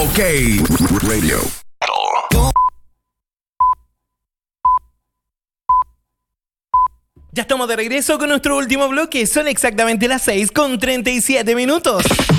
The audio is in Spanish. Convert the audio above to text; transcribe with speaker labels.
Speaker 1: OK Radio.
Speaker 2: Ya estamos de regreso con nuestro último bloque. Son exactamente las 6:37.